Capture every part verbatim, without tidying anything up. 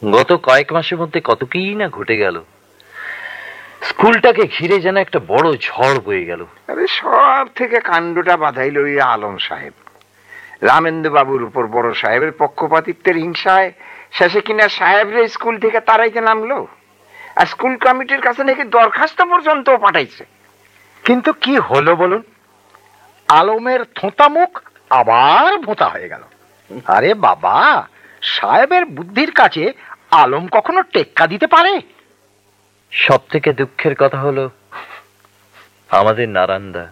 গত কয়েক মাসের মধ্যে কত কি না ঘটে গেল। স্কুলটাকে ঘিরে যেন একটা বড় ঝড় বয়ে গেল। আরে সব থেকে কাণ্ডটা বাঁধাইল ওই আলম সাহেব। রামেন্দ্র বাবুর উপর বড় সাহেবের পক্ষপাতিত্বের হিংসায় শেষে কিনা সাহেবরে স্কুল থেকে তাড়াইতে নামলো, আর স্কুল কমিটির কাছে নাকি দরখাস্ত পর্যন্ত পাঠাইছে। কিন্তু কি হলো বলুন? আলমের থোঁতা মুখ আবার ভোঁতা হয়ে গেল। আরে বাবা, সাহেবের বুদ্ধির কাছে আলম কখনো টেক্কা দিতে পারে? সব থেকে দুঃখের কথা হলো আমাদের নারায়ণদা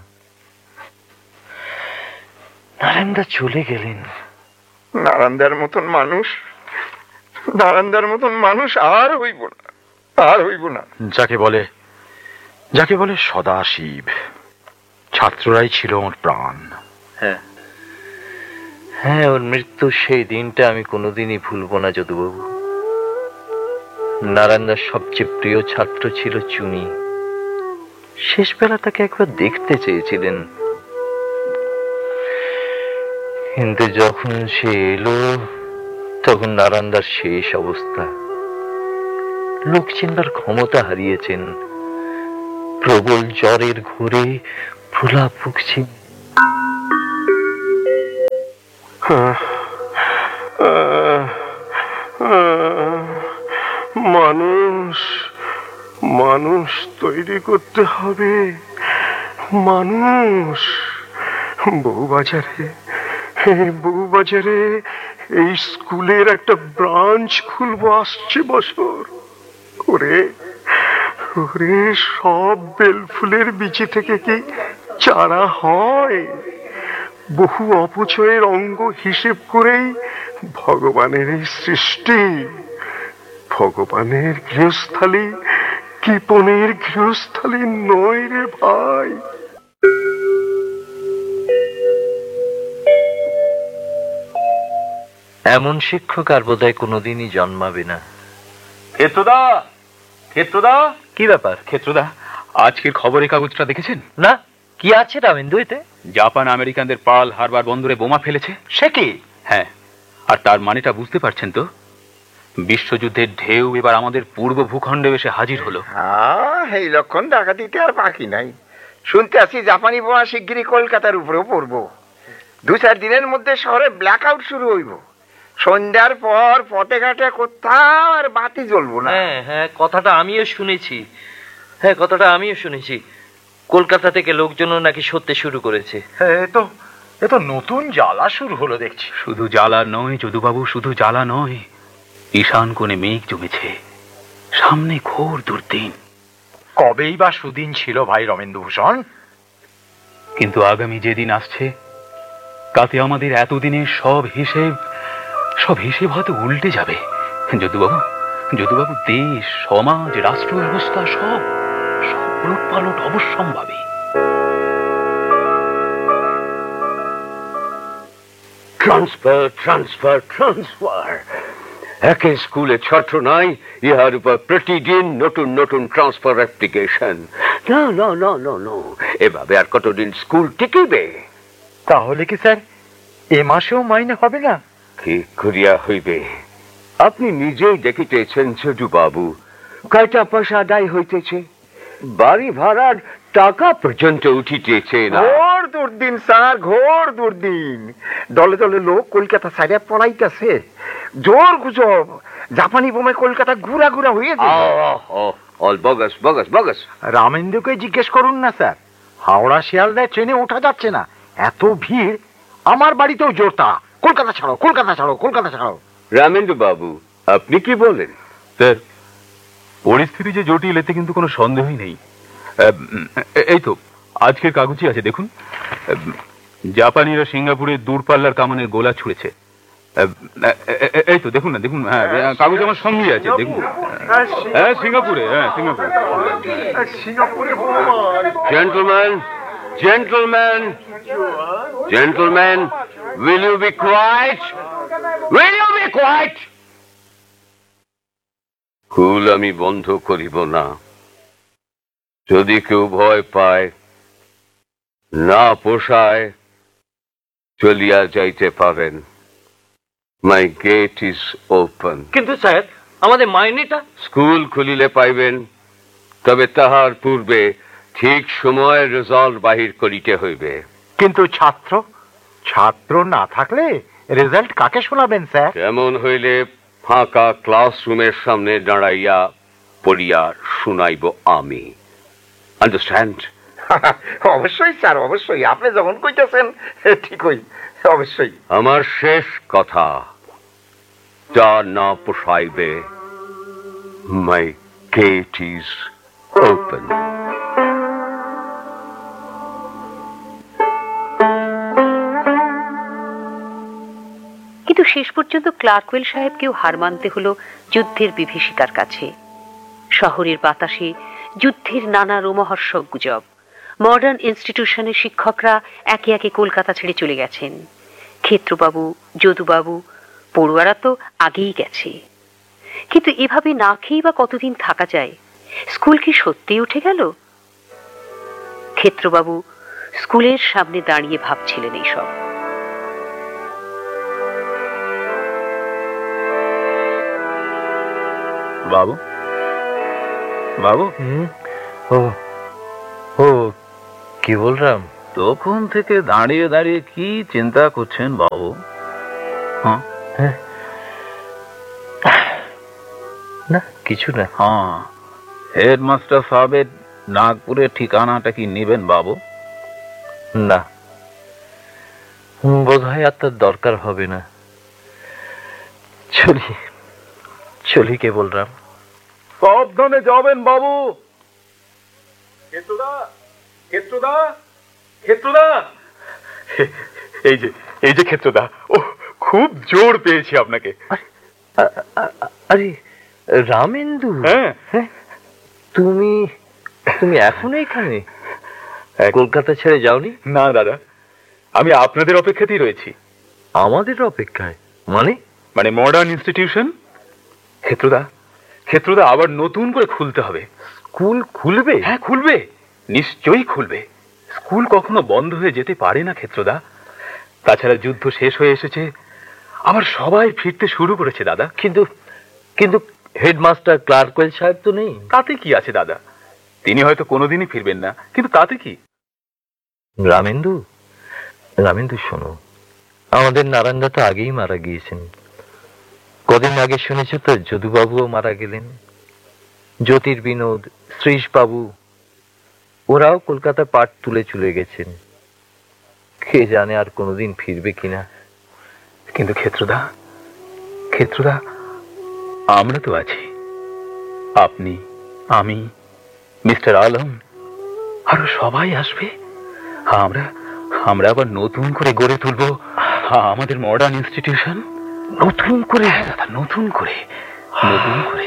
নারায়ণদা চলে গেলেন। নারায়ণদার মতন মানুষ, নারায়ণদার মতন মানুষ আর হইব না, আর হইব না। যাকে বলে যাকে বলে সদাশিব। ছাত্ররাই ছিল ওর প্রাণ। হ্যাঁ হ্যাঁ, ওর মৃত্যুর সেই দিনটা আমি কোনোদিনই ভুলবো না যদুবাবু। নারায়ণদার সবচেয়ে প্রিয় ছাত্র ছিল চুনি। শেষ বেলা তাকে একবার দেখতে চেয়েছিলেন, কিন্তু যখন সে এলো তখন নারায়ণদার শেষ অবস্থা। লোক চিন্তার ক্ষমতা হারিয়েছেন, প্রবল জ্বরের ঘোরে প্রলাপ ভুগছেন। মানুষ মানুষ তৈরি করতে হবে, মানুষ। বউবাজারে বউবাজারে এই স্কুলের একটা ব্রাঞ্চ খুলবো আসছে বছর। ওরে ওরে, সব বেলফুলের বিচি থেকে কি চারা হয়? বহু অপচয়ের অঙ্গ হিসেব করেই ভগবানের এই সৃষ্টি। ভগবানের গৃহস্থালী কৃপণের গৃহস্থালী নয় রে ভাই। এমন শিক্ষক আর বোধহয় কোনোদিনই জন্মাবে না। ক্ষেত্রদা, ক্ষেত্রদা। কি ব্যাপার ক্ষেত্রদা, আজকের খবরের কাগজটা দেখেছেন? না, কি আছে রামেন্দু এতে? জাপান আমেরিকানদের পার্ল হারবার বন্দরে বোমা ফেলেছে। সে কি? হ্যাঁ, আর তার মানেটা বুঝতে পারছেন তো? বিশ্বযুদ্ধের ঢেউ এবার আমাদের পূর্ব ভূখণ্ডে এসে হাজির হলো। হ্যাঁ, এই লক্ষণ ডাকাতিতে আর বাকি নাই। শুনতে আসি জাপানি বোমা শিগগিরই কলকাতার উপরেও পড়বো। দু চার দিনের মধ্যে শহরে ব্ল্যাক আউট শুরু হইব। সন্ধ্যার পর পথে ঘাটে কোথাও আর বাতি জ্বলবো না। হ্যাঁ হ্যাঁ, কথাটা আমিও শুনেছি। হ্যাঁ, কথাটা আমিও শুনেছি। কলকাতা থেকে লোকজনও নাকি সত্যি শুরু করেছে। এ তো এ তো নতুন জ্বালা শুরু হলো দেখছি। শুধু জ্বালা নয় যদুবাবু, শুধু জ্বালা নয়। ঈশান কোণে মেঘ জমেছে, সামনে ঘোর দুর্দিন। কবেই বা সুদিন ছিল ভাই রমেন্দ্রভূষণ? কিন্তু আগামী যেদিন আসছে তাতে আমাদের এতদিনের সব হিসেব সব হিসেব হয়তো উল্টে যাবে। যদুবাবু, যদুবাবু, দেশ, সমাজ, রাষ্ট্র ব্যবস্থা সব সব উলট পালট অবশ্যম্ভাবী। ট্রান্সফার ট্রান্সফার ট্রান্সফার একে স্কুলে ছাত্র নাই, ইহার উপর প্রতিদিন নতুন নতুন ট্রান্সফার অ্যাপ্লিকেশন। না না না না না, এভাবে আর কতদিন স্কুল টিকিবে? তাহলে কি স্যার এ মাসেও মাইনে হবে না? কি করিয়া হইবে? আপনি নিজেই দেখিতেছেন যদুবাবু, কয়টা পয়সা আদায় হইতেছে, বাড়ি ভাড়ার টাকা পর্যন্ত উঠিতেছে না। ঘোর দুর্দিন স্যার, ঘোর দুর্দিন। দলে দলে লোক কলকাতা ছাড়িয়া পলাইতেছে। জোর গুজব জাপানি বোমায় কলকাতা ঘুরা ঘুরা হয়েছে। অল বগস বগস বগস। রামেন্দ্রকে জিজ্ঞেস করুন না স্যার, হাওড়া শিয়ালদায় ট্রেনে ওঠা যাচ্ছে না, এত ভিড়। আমার বাড়িতেও জোরতা, কলকাতা ছাড়ো কলকাতা ছাড়ো কলকাতা ছাড়ো। রামেন্দ্র বাবু, আপনি কি বলেন? স্যার, পরিস্থিতি যে জটিল এতে কিন্তু কোনো সন্দেহই নেই। এই তো আজকের কাগজই আছে, দেখুন। জাপানিরা সিঙ্গাপুরে দূরপাল্লার কামানের গোলা ছুঁড়েছে। এই তো দেখুন না, দেখুন। হ্যাঁ, কাগজ আমার সঙ্গে আছে, দেখুন। হ্যাঁ, সিঙ্গাপুরে, হ্যাঁ সিঙ্গাপুরে। Gentlemen, gentlemen, gentlemen, will you be quiet? Will you be quiet? School আমি বন্ধ করিব না। যদি কেউ ভয় পায়, না পোষায়, চলিয়া যাইতে পারেন। My gate is open. কিন্তু স্যার, আমাদের মাইনেটা? স্কুল খুলিলে পাইবেন, তবে তাহার পূর্বে ঠিক সময় রেজাল্ট বাহির করিতে হইবে। কিন্তু ছাত্র ছাত্র না থাকলে রেজাল্ট কাকে শোনাবেন স্যার? এমন হইলে ফাঁকা ক্লাসরুমের সামনে দাঁড়াইয়া পড়িয়া শুনাইব আমি। আন্ডারস্ট্যান্ড? অবশ্যই স্যার, অবশ্যই। আপনি যখন কইতেছেন ঠিকই, অবশ্যই। আমার শেষ কথা, যা না পোষাইবে, মাই গেট ইজ ওপেন। কিন্তু শেষ পর্যন্ত ক্লার্কওয়েল সাহেবকেও হার মানতে হলো যুদ্ধের বিভীষিকার কাছে। শহরের বাতাসে যুদ্ধের নানা রোমহর্ষক গুজব। মডার্ন ইনস্টিটিউশনের শিক্ষকরা একে একে কলকাতা ছেড়ে চলে গেছেন। ক্ষেত্রবাবু, যদুবাবু, পড়ুয়ারা তো আগেই গেছে। কিন্তু এভাবে না খেয়েই বা কতদিন থাকা যায়? স্কুল কি সত্যিই উঠে গেল? ক্ষেত্রবাবু স্কুলের সামনে দাঁড়িয়ে ভাবছিলেন এইসব। বাবু, বাবু, ও ও কি বলরাম? তখন থেকে দাঁড়িয়ে দাঁড়িয়ে কি চিন্তা করছেন বাবু? হ্যাঁ, না কিছু না। হ্যাঁ, হেডমাস্টার সাহেবের নাগপুরের ঠিকানাটা কি নেবেন বাবু? না, বোধ হয় আর তার দরকার হবে না। চলি চলি কে বলরাম। সাবধানে যাবেন বাবু। ক্ষেত্রদা, ক্ষেত্রদা, ক্ষেত্রদা, এই যে এই যে ক্ষেত্রদা, ও খুব জোর পেয়েছি আপনাকে। আরে রামেন্দু, হ্যাঁ, তুমি তুমি এখনো এখানে? কলকাতা ছেড়ে যাওনি? না দাদা, আমি আপনাদের অপেক্ষাতেই রয়েছি। আমাদের অপেক্ষায়? মানে? মানে মডার্ন ইনস্টিটিউশন। ক্ষেত্রদা, ক্ষেত্রদা আবার নতুন করে খুলতে হবে। স্কুল খুলবে? হ্যাঁ খুলবে, নিশ্চয়ই খুলবে। স্কুল কখনো বন্ধ হয়ে যেতে পারে না ক্ষেত্রদা। তাছাড়া যুদ্ধ শেষ হয়ে এসেছে, আবার সবাই ফিরতে শুরু করেছে দাদা। কিন্তু কিন্তু হেডমাস্টার ক্লার্কওয়েল সাহেব তো নেই। তাতে কি আছে দাদা, তিনি হয়তো কোনোদিনই ফিরবেন না, কিন্তু তাতে কি? রামেন্দু, রামেন্দু শোনো, আমাদের নারায়ণদা তো আগেই মারা গিয়েছেন। কদিন আগে শুনেছ তো যদুবাবুও মারা গেলেন। জ্যোতির বিনোদ, শ্রীশ বাবু, ওরাও কলকাতা পাট তুলে চলে গেছেন। কে জানে আর কোনোদিন ফিরবে কিনা। কিন্তু ক্ষেত্রদা, ক্ষেত্রদা, আমরা তো আছি। আপনি, আমি, মিস্টার আলম, আরো সবাই আসবে। আমরা আমরা আবার নতুন করে গড়ে তুলবো আমাদের মডার্ন ইনস্টিটিউশন। নতুন করে দাদা, নতুন করে নতুন করে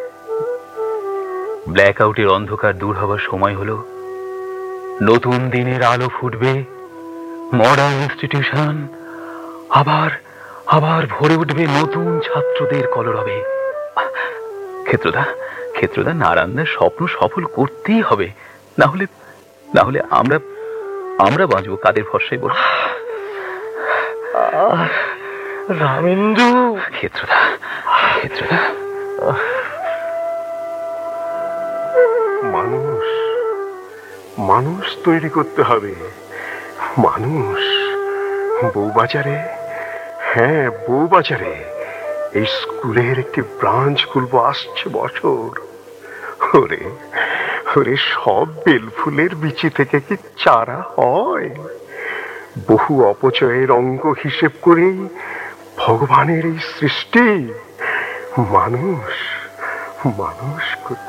ব্ল্যাক আউটের অন্ধকার দূর হবার সময় হলো। নতুন দিনের আলো ফুটবে। মডার্ন ইনস্টিটিউশন আবার আবার ভরে উঠবে নতুন ছাত্রদের কলরবে। ক্ষেত্রদা, ক্ষেত্রদা, নারায়ণদার স্বপ্ন সফল করতেই হবে, না হলে না হলে আমরা আমরা বাঁচবো কাদের ভরসায় বল? রামেন্দু, ক্ষেত্রদা, ক্ষেত্রদা, মানুষ মানুষ তৈরি করতে হবে। মানুষ বউবাজারে, হ্যাঁ বউবাজারে এই স্কুলের একটি ব্রাঞ্চ খুলবো আসছে বছর। ওরে ওরে, সব বেলফুলের বিচি থেকে কি চারা হয়? বহু অপচয়ের অঙ্গ হিসেব করেই ভগবানের এই সৃষ্টি। মানুষ মানুষ করতে